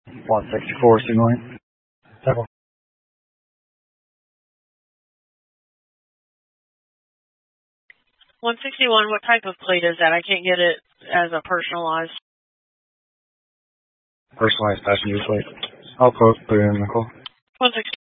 164 signaling. 161, what type of plate is that? I can't get it as a personalized. Personalized passenger plate. I'll put it in the call. 160.